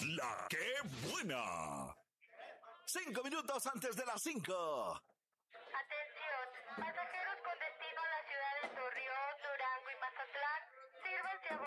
La que buena. 5 minutos antes de las 5. Atención, pasajeros con destino a las ciudades Torreón, Durango y Mazatlán, sírvanse a